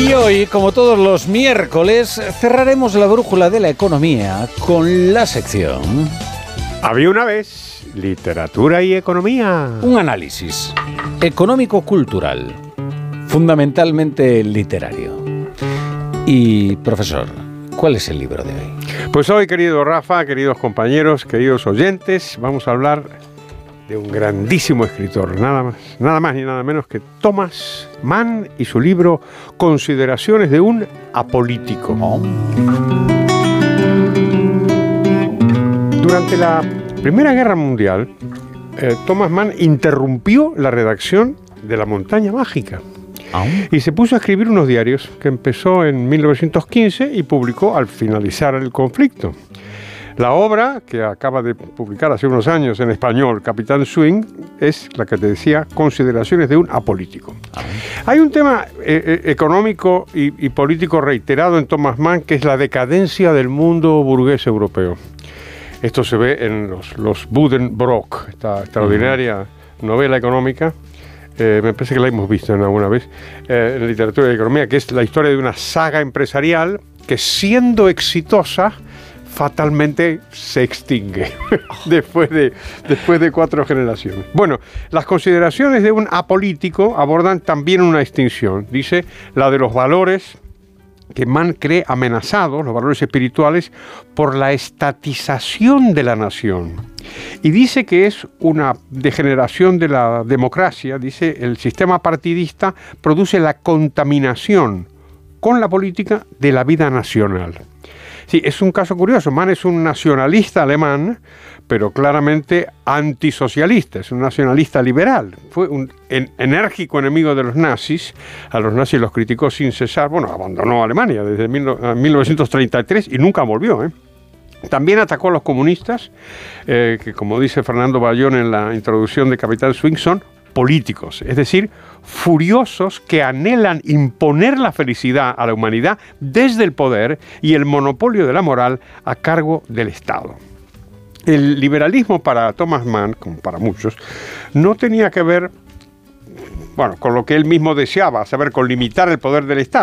Y hoy, como todos los miércoles, cerraremos la brújula de la economía con la sección... Había una vez literatura y economía. Un análisis económico-cultural, fundamentalmente literario. Y, profesor, ¿cuál es el libro de hoy? Pues hoy, querido Rafa, queridos compañeros, queridos oyentes, vamos a hablar de un grandísimo escritor, nada más ni nada menos que Thomas Mann y su libro Consideraciones de un apolítico. Durante la Primera Guerra Mundial, Thomas Mann interrumpió la redacción de La Montaña Mágica y se puso a escribir unos diarios que empezó en 1915 y publicó al finalizar el conflicto. La obra, que acaba de publicar hace unos años en español, Capitán Swing, es la que te decía, Consideraciones de un apolítico. Hay un tema económico y político reiterado en Thomas Mann, que es la decadencia del mundo burgués europeo. Esto se ve en los Buddenbrook, esta extraordinaria novela económica. Me parece que la hemos visto alguna vez en literatura y economía, que es la historia de una saga empresarial que, siendo exitosa, fatalmente se extingue después de 4 generaciones. Bueno, las consideraciones de un apolítico abordan también una extinción. Dice la de los valores que Mann cree amenazados, los valores espirituales, por la estatización de la nación. Y dice que es una degeneración de la democracia. Dice, el sistema partidista produce la contaminación con la política de la vida nacional. Sí, es un caso curioso. Mann es un nacionalista alemán, pero claramente antisocialista, es un nacionalista liberal. Fue un enérgico enemigo de los nazis. A los nazis los criticó sin cesar. Bueno, abandonó Alemania desde 1933 y nunca volvió, También atacó a los comunistas, que, como dice Fernando Bayón en la introducción de Capitán Swing, son políticos, es decir, furiosos que anhelan imponer la felicidad a la humanidad desde el poder y el monopolio de la moral a cargo del Estado. El liberalismo para Thomas Mann, como para muchos, no tenía que ver, con lo que él mismo deseaba, a saber, con limitar el poder del Estado.